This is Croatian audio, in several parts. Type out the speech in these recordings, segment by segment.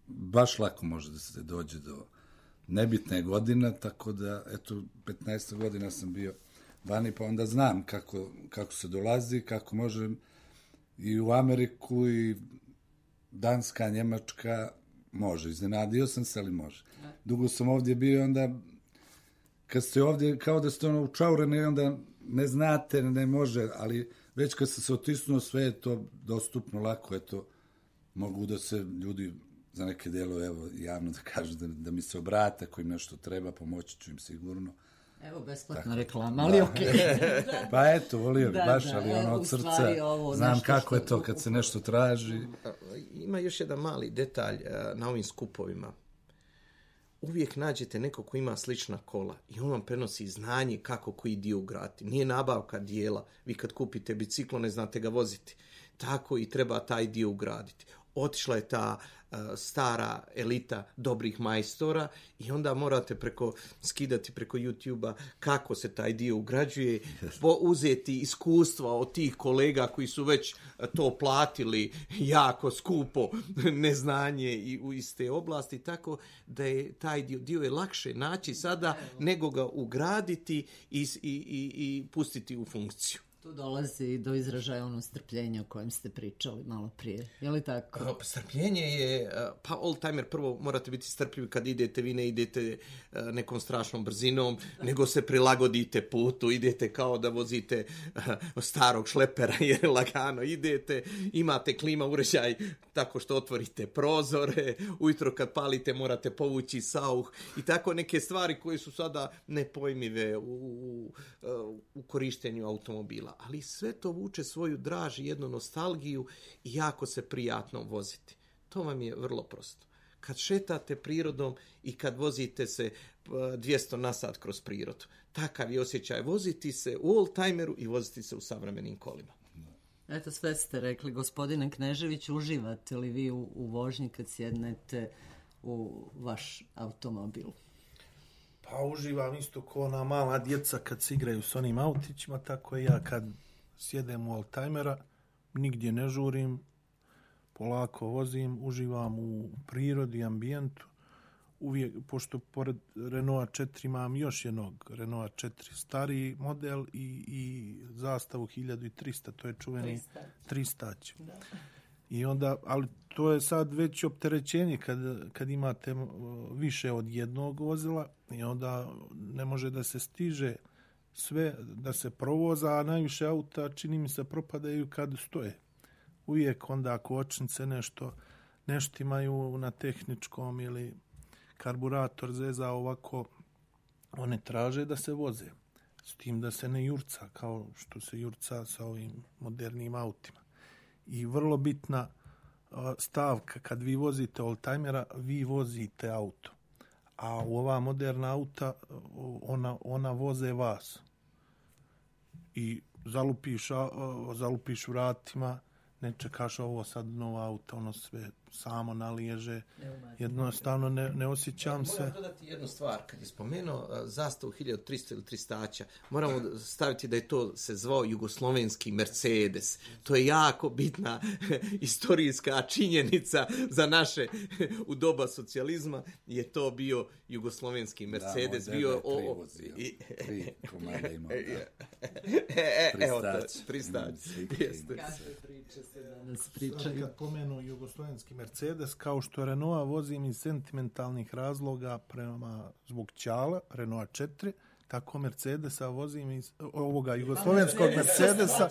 baš lako može da se dođe do nebitne godina, tako da, eto, 15 godina sam bio vani, pa onda znam kako se dolazi, kako može i u Ameriku, i Danska, Njemačka, može. Iznenadio sam se, ali može. Dugo sam ovdje bio, onda kad ste ovdje, kao da ste učaureni, onda ne znate, ne može, ali već kad se otisnuo, sve je to dostupno, lako je to. Mogu da se ljudi za neke delove, evo, javno da kažu da mi se obrate, ako im nešto treba, pomoći ću im sigurno. Evo, besplatna reklama, ali okej. Pa eto, volio bi baš, ali od srca znam kako je to kad se nešto traži. Ima još jedan mali detalj na ovim skupovima. Uvijek nađete neko ko ima slična kola i on vam prenosi znanje kako koji dio ugraditi. Nije nabavka dijela. Vi kad kupite biciklo ne znate ga voziti. Tako i treba taj dio ugraditi. Otišla je ta stara elita dobrih majstora i onda morate skidati preko YouTube-a kako se taj dio ugrađuje, uzeti iskustva od tih kolega koji su već to platili jako skupo neznanje i u iste oblasti, tako da je taj dio je lakše naći sada nego ga ugraditi i pustiti u funkciju. Tu dolazi do izražaja ono strpljenje o kojem ste pričali malo prije. Je li tako? Strpljenje je, pa oldtimer prvo morate biti strpljivi kad idete, vi ne idete nekom strašnom brzinom, nego se prilagodite putu, idete kao da vozite starog šlepera jer lagano idete, imate klima uređaj tako što otvorite prozore, ujutro kad palite morate povući sauh i tako neke stvari koje su sada nepojmive u korištenju automobila. Ali sve to vuče svoju draž i jednu nostalgiju i jako se prijatno voziti. To vam je vrlo prosto. Kad šetate prirodom i kad vozite se 200 na sat kroz prirodu. Takav je osjećaj voziti se u oldtimeru i voziti se u savremenim kolima. Eto, sve ste rekli. Gospodine Knežević, uživate li vi u vožnji kad sjednete u vaš automobil? Pa uživam isto ko ona mala djeca kad se igraju s onim autićima, tako i ja kad sjedem u oldtimera, nigdje ne žurim, polako vozim, uživam u prirodi, ambijentu. Uvijek, pošto pored Renaulta 4 imam još jednog Renaulta 4 stariji model i zastavu 1300, to je čuveni 300. Da. I onda, ali to je sad već opterećenje kad imate više od jednog vozila i onda ne može da se stiže sve, da se provoza, a najviše auta čini mi se propadaju kad stoje. Uvijek onda kočnice nešto imaju na tehničkom ili karburator zeza ovako, one traže da se voze. S tim da se ne jurca kao što se jurca sa ovim modernim autima. I vrlo bitna stavka, kad vi vozite oldtimera, vi vozite auto. A u ova moderna auta, ona voze vas. I zalupiš vratima, ne čekaš ovo sad nova auto, ono sve samo naliježe. Jednostavno ne osjećam se. Moram dodati jednu stvar. Kad je spomenuo zastavu 1300 ili 300, moramo staviti da je to se zvao jugoslovenski Mercedes. To je jako bitna istorijska činjenica za naše u doba socijalizma. Je to bio jugoslovenski Mercedes. Da, bio tri komada imao. Evo to, Tristać. Kakve priče se danas pričaju. Kad pomenu jugoslovenski Mercedes, kao što Renault vozim iz sentimentalnih razloga zbog ćala, Renault 4, tako Mercedesa vozim iz ovoga jugoslovenskog Mercedesa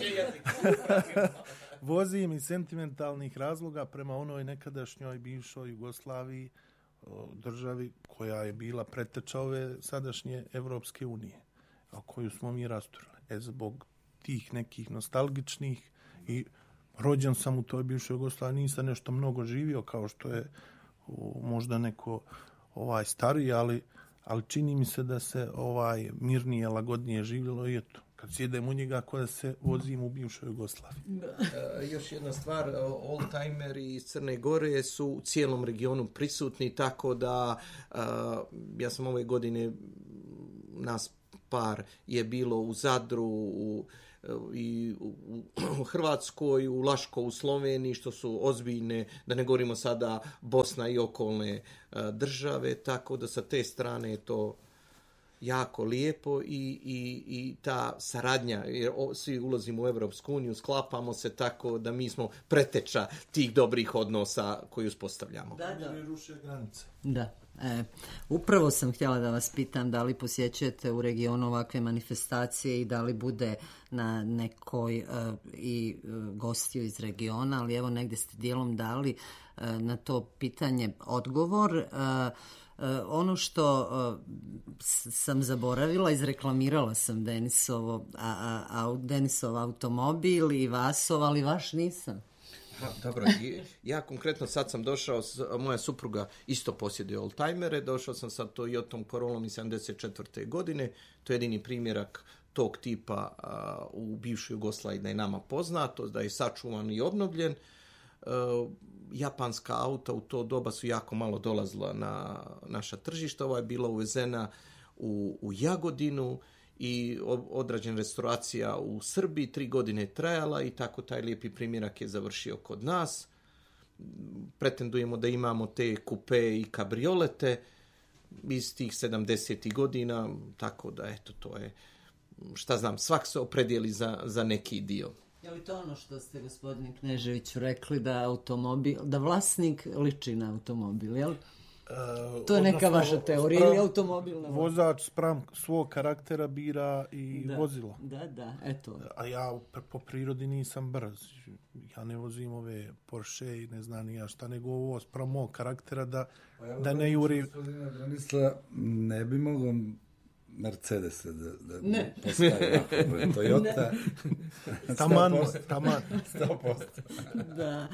vozim iz sentimentalnih razloga prema onoj nekadašnjoj bivšoj Jugoslaviji, državi koja je bila preteča ove sadašnje Evropske unije, a koju smo mi rasturili. Zbog tih nekih nostalgičnih i rođen sam u toj bivšoj Jugoslaviji, nisam nešto mnogo živio kao što je možda neko stariji, ali čini mi se da se mirnije, lagodnije živjelo i eto. Kad sjedem u njega, kao da se vozim u bivšoj Jugoslaviji. Još jedna stvar, oldtimeri iz Crne Gore su u cijelom regionu prisutni, tako da ja sam ove godine, nas par je bilo u Zadru, u i u Hrvatskoj, u Laško, u Sloveniji, što su ozbiljne, da ne govorimo sada Bosna i okolne države, tako da sa te strane je to jako lijepo i ta saradnja, jer svi ulazimo u Evropsku uniju, sklapamo se tako da mi smo preteča tih dobrih odnosa koji uspostavljamo. Da. Upravo sam htjela da vas pitam da li posjećujete u regionu ovakve manifestacije i da li bude na nekoj i gostiju iz regiona, ali evo negdje ste dijelom dali na to pitanje odgovor. Ono što sam zaboravila, izreklamirala sam Denisov automobil i Vasov, ali vaš nisam. Dobro, ja konkretno sad sam došao, moja supruga isto posjeduje oldtimere, došao sam sa Toyotom Corollom iz 74. godine, to je jedini primjerak tog tipa u bivšoj Jugoslaviji da je nama poznato, da je sačuvan i obnovljen. Japanska auta u to doba su jako malo dolazila na naša tržišta, ova je bila uvezena u Jagodinu i odrađena restauracija u Srbiji, 3 godine je trajala i tako taj lijepi primjerak je završio kod nas. Pretendujemo da imamo te kupe i kabriolete iz tih 70. godina, tako da eto, to je, šta znam, svak se opredijeli za neki dio. Je li to ono što ste, gospodine Kneževiću, rekli da vlasnik liči na automobil, jel? To je neka vaša teorija ili automobil na vozač spram svog karaktera bira i vozilo. Da, eto. A ja po prirodi nisam brz. Ja ne vozim ove Porsche i ne znam ni ja šta, nego ovo spram mog karaktera da ne juri. Ne bi mogao Mercedes da postavi Toyota. Taman. 100%. Da.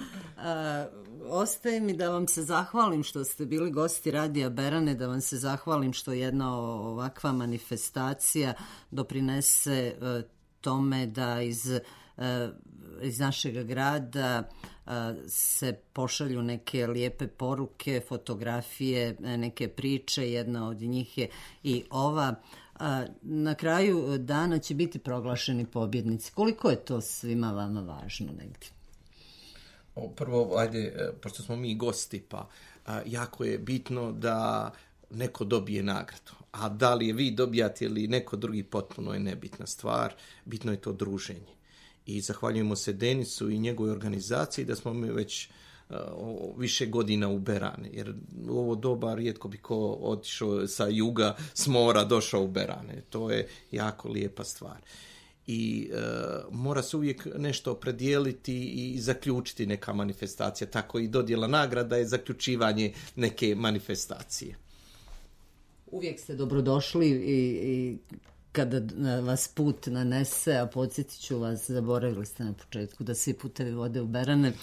Ostaje mi da vam se zahvalim što ste bili gosti Radija Berane, da vam se zahvalim što jedna ovakva manifestacija doprinese tome da iz našeg grada se pošalju neke lijepe poruke, fotografije, neke priče, jedna od njih je i ova. Na kraju dana će biti proglašeni pobjednici. Koliko je to svima vama važno negdje? Prvo, ajde, pošto smo mi gosti, pa jako je bitno da neko dobije nagradu. A da li je vi dobijate ili neko drugi, potpuno je nebitna stvar. Bitno je to druženje. I zahvaljujemo se Denisu i njegovoj organizaciji da smo mi već više godina u Berane, jer u ovo doba rijetko bi ko otišao sa juga, s mora, došao u Berane. To je jako lijepa stvar. I mora se uvijek nešto opredijeliti i zaključiti neka manifestacija. Tako i dodjela nagrada je zaključivanje neke manifestacije. Uvijek ste dobrodošli i kada vas put nanese, a podsjetit ću vas, zaboravili ste na početku da svi putevi vode u Berane,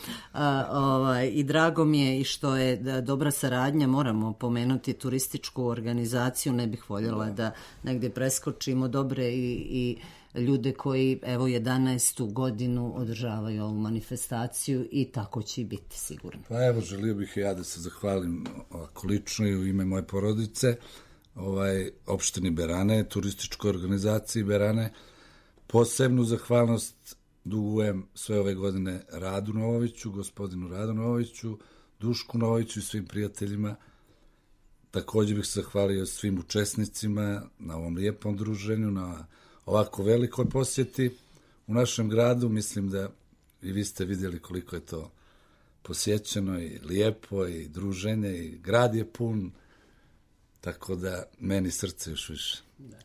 i drago mi je i što je dobra saradnja, moramo pomenuti turističku organizaciju, ne bih voljela da negdje preskočimo dobre i ljude koji evo 11. godinu održavaju ovu manifestaciju i tako će i biti sigurno. Pa evo, želio bih i ja da se zahvalim ovako lično i u ime moje porodice, opštini Berane, turističkoj organizaciji Berane. Posebnu zahvalnost dugujem sve ove godine Radu Novoviću, gospodinu Radu Novoviću, Dušku Novoviću i svim prijateljima. Također bih se zahvalio svim učesnicima na ovom lijepom druženju, na ovako velikoj posjeti u našem gradu. Mislim da i vi ste vidjeli koliko je to posjećeno i lijepo i druženje i grad je pun. Tako da meni srce još više.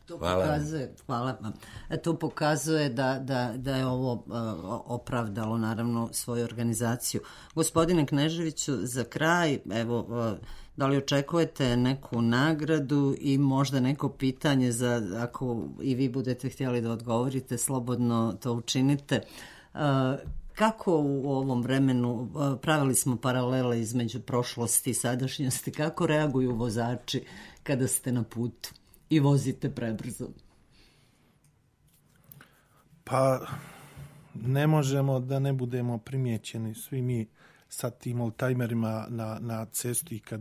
Hvala vam. To pokazuje da je ovo opravdalo naravno svoju organizaciju. Gospodine Kneževiću, za kraj, evo, da li očekujete neku nagradu i možda neko pitanje ako i vi budete htjeli da odgovorite, slobodno to učinite. Kako u ovom vremenu, pravili smo paralele između prošlosti i sadašnjosti, kako reaguju vozači kada ste na putu i vozite prebrzo? Pa ne možemo da ne budemo primijećeni svi mi sa tim oldtimerima na cesti kad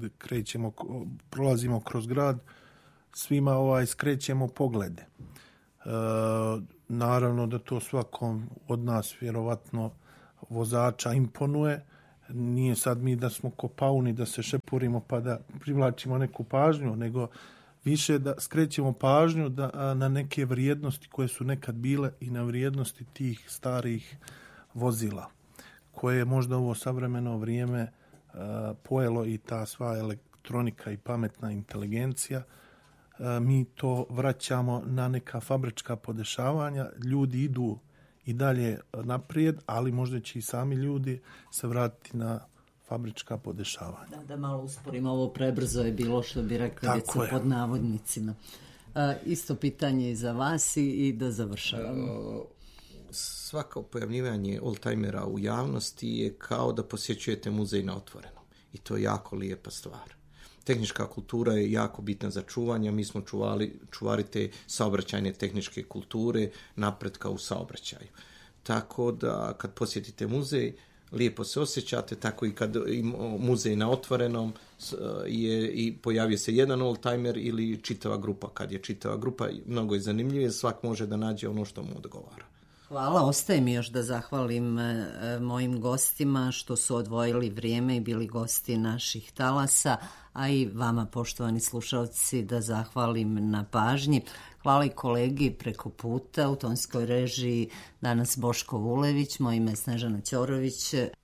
prolazimo kroz grad, svima skrećemo poglede. Naravno da to svakom od nas vjerovatno vozača imponuje. Nije sad mi da smo ko pauni, da se šepurimo pa da privlačimo neku pažnju, nego više da skrećemo pažnju na neke vrijednosti koje su nekad bile i na vrijednosti tih starih vozila, koje je možda ovo savremeno vrijeme pojelo i ta sva elektronika i pametna inteligencija. Mi to vraćamo na neka fabrička podešavanja, ljudi idu i dalje naprijed, ali možda će i sami ljudi se vratiti na fabrička podešavanja. Da malo usporimo, ovo prebrzo je bilo, što bi rekli djeca pod navodnicima. Isto pitanje i za vas i da završavamo. Svako pojavljivanje oldtimera u javnosti je kao da posjećujete muzej na otvorenom. I to je jako lijepa stvar. Tehnička kultura je jako bitna za čuvanje. Mi smo čuvari te saobraćajne tehničke kulture, napretka u saobraćaju. Tako da kad posjetite muzej, lijepo se osjećate, tako i kad muzej na otvorenom i pojavi se jedan oldtimer ili čitava grupa. Kad je čitava grupa, mnogo je zanimljivije, svak može da nađe ono što mu odgovara. Hvala, ostaje mi još da zahvalim mojim gostima što su odvojili vrijeme i bili gosti naših talasa, a i vama, poštovani slušalci, da zahvalim na pažnji. Hvala i kolegi preko puta u tonskoj režiji danas Boško Vulević, moje ime je Snežana Ćorović.